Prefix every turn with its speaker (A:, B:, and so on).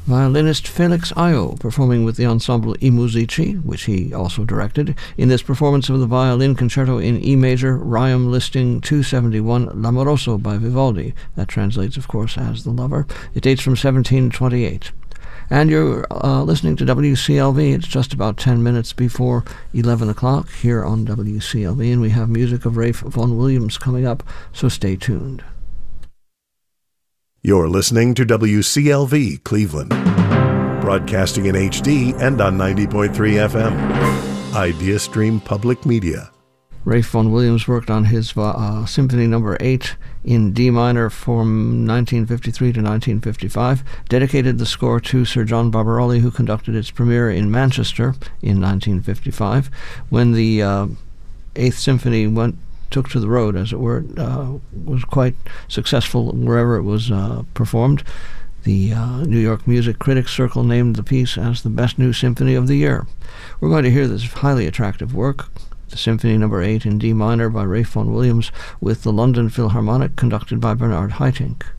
A: Violinist Felix Ayo performing with the ensemble I Musici, which he also directed, in this performance of the violin concerto in E major, Reim listing 271, L'Amoroso by Vivaldi. That translates, of course, as The Lover. It dates from 1728. And you're listening to WCLV. It's just about 10 minutes before 11 o'clock here on WCLV, and we have music of Ralph Vaughan Williams coming up, so stay tuned.
B: You're listening to WCLV Cleveland, broadcasting in HD and on 90.3 FM. IdeaStream Public Media.
A: Ralph Vaughan Williams worked on his Symphony No. 8 in D minor from 1953 to 1955, dedicated the score to Sir John Barbaroli, who conducted its premiere in Manchester in 1955. When the Eighth Symphony took to the road, as it were, was quite successful wherever it was performed. The New York Music Critics Circle named the piece as the best new symphony of the year. We're going to hear this highly attractive work, the Symphony No. 8 in D minor by Ralph Vaughan Williams, with the London Philharmonic conducted by Bernard Haitink.